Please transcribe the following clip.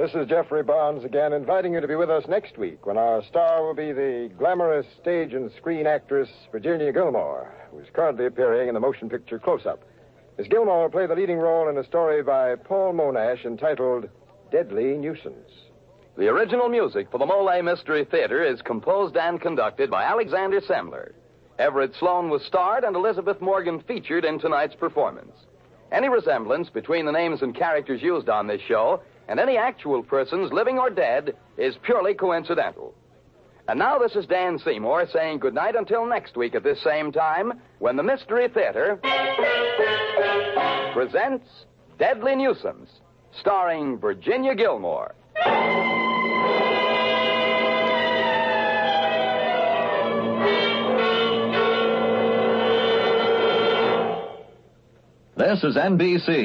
This is Jeffrey Barnes again, inviting you to be with us next week when our star will be the glamorous stage and screen actress Virginia Gilmore, who is currently appearing in the motion picture Close-Up. Miss Gilmore will play the leading role in a story by Paul Monash entitled Deadly Nuisance. The original music for the Mole Mystery Theater is composed and conducted by Alexander Semler. Everett Sloan was starred and Elizabeth Morgan featured in tonight's performance. Any resemblance between the names and characters used on this show and any actual persons, living or dead, is purely coincidental. And now this is Dan Seymour saying goodnight until next week at this same time when the Mystery Theater presents Deadly Nuisance, starring Virginia Gilmore. This is NBC.